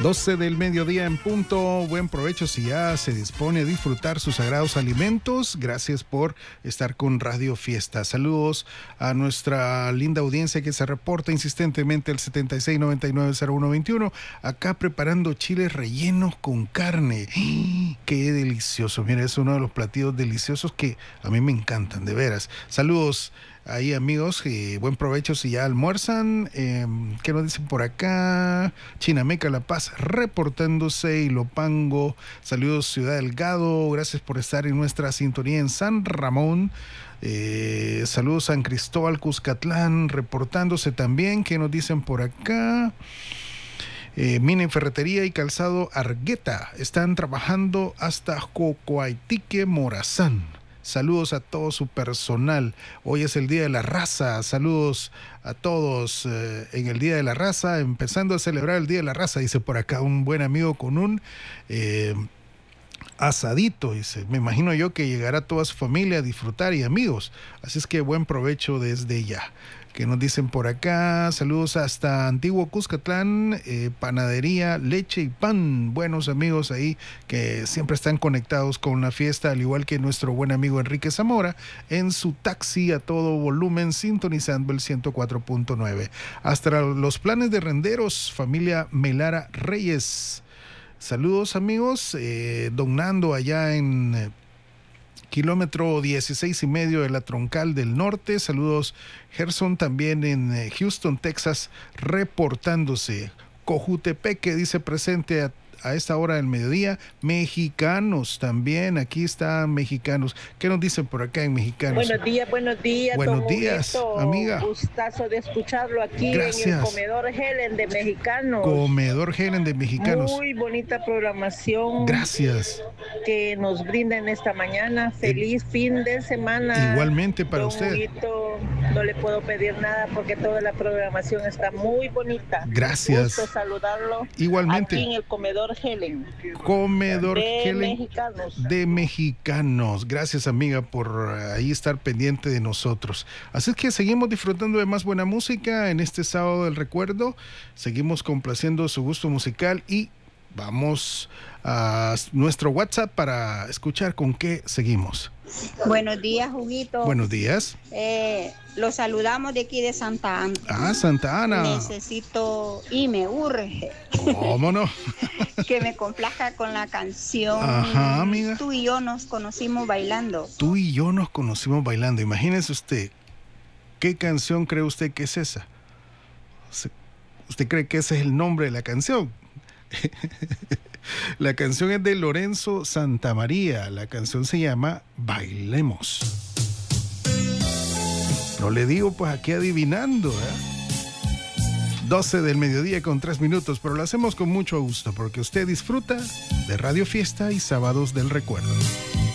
12 del mediodía en punto. Buen provecho si ya se dispone a disfrutar sus sagrados alimentos. Gracias por estar con Radio Fiesta. Saludos a nuestra linda audiencia que se reporta insistentemente al 76990121. Acá preparando chiles rellenos con carne. ¡Qué delicioso! Mira, es uno de los platillos deliciosos que a mí me encantan, de veras. Saludos ahí, amigos, buen provecho si ya almuerzan. ¿Qué nos dicen por acá? Chinameca La Paz reportándose. Ilopango, saludos Ciudad Delgado, gracias por estar en nuestra sintonía en San Ramón. Saludos San Cristóbal Cuscatlán reportándose también. ¿Qué nos dicen por acá? Mina y Ferretería y Calzado Argueta están trabajando hasta Cocoaitique, Morazán. Saludos a todo su personal. Hoy es el Día de la Raza. Saludos a todos en el Día de la Raza, empezando a celebrar el Día de la Raza. Dice por acá un buen amigo con un asadito. Dice, me imagino yo que llegará toda su familia a disfrutar y amigos. Así es que buen provecho desde ya. Que nos dicen por acá, saludos hasta Antiguo Cuscatlán, panadería, leche y pan, buenos amigos ahí que siempre están conectados con la fiesta, al igual que nuestro buen amigo Enrique Zamora, en su taxi a todo volumen, sintonizando el 104.9. Hasta los planes de renderos, familia Melara Reyes. Saludos amigos, don Nando allá en kilómetro 16.5 de la Troncal del Norte. Saludos Gerson también en Houston, Texas, reportándose. Cojutepeque dice presente a esta hora del mediodía. Mexicanos también, aquí están mexicanos. ¿Qué nos dicen por acá en mexicanos? Buenos días. Buenos días, amiga. Gustazo de escucharlo aquí. Gracias. En el Comedor Helen de Mexicanos. Comedor Helen de Mexicanos. Muy bonita programación. Gracias. Que nos brindan esta mañana. Feliz fin de semana. Igualmente para Don usted. Huguito, no le puedo pedir nada porque toda la programación está muy bonita. Gracias. Gusto saludarlo. Igualmente. Aquí en el Comedor Helen. Comedor de Helen Mexicanos. de Mexicanos. Gracias, amiga, por ahí estar pendiente de nosotros. Así es que seguimos disfrutando de más buena música en este sábado del recuerdo. Seguimos complaciendo su gusto musical y vamos a nuestro WhatsApp para escuchar con qué seguimos. Buenos días, Huguito. Buenos días. Los saludamos de aquí de Santa Ana. Ah, Santa Ana. Necesito y me urge. ¿Cómo no? Que me complazca con la canción. Ajá, amiga. Tú y yo nos conocimos bailando. Tú y yo nos conocimos bailando. Imagínese usted, ¿qué canción cree usted que es esa? ¿Usted cree que ese es el nombre de la canción? La canción es de Lorenzo Santamaría. La canción se llama Bailemos. No le digo, pues aquí adivinando, 12 del mediodía con 3 minutos, pero lo hacemos con mucho gusto porque usted disfruta de Radio Fiesta y Sábados del Recuerdo.